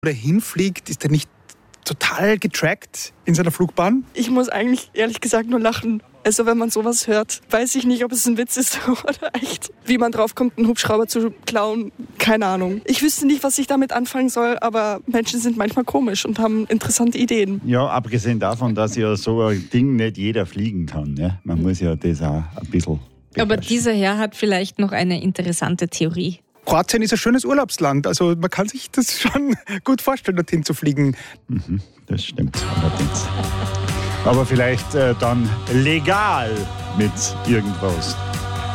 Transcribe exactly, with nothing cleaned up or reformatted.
der hinfliegt, ist der nicht total getrackt in seiner Flugbahn? Ich muss eigentlich ehrlich gesagt nur lachen. Also wenn man sowas hört, weiß ich nicht, ob es ein Witz ist oder echt. Wie man drauf kommt, einen Hubschrauber zu klauen, keine Ahnung. Ich wüsste nicht, was ich damit anfangen soll, aber Menschen sind manchmal komisch und haben interessante Ideen. Ja, abgesehen davon, dass ja so ein Ding nicht jeder fliegen kann. Ne? Man mhm. muss ja das auch ein bisschen beherrschen. Aber dieser Herr hat vielleicht noch eine interessante Theorie. Kroatien ist ein schönes Urlaubsland, also man kann sich das schon gut vorstellen, dorthin zu fliegen. Mhm, das stimmt allerdings. Aber vielleicht äh, dann legal mit irgendwas.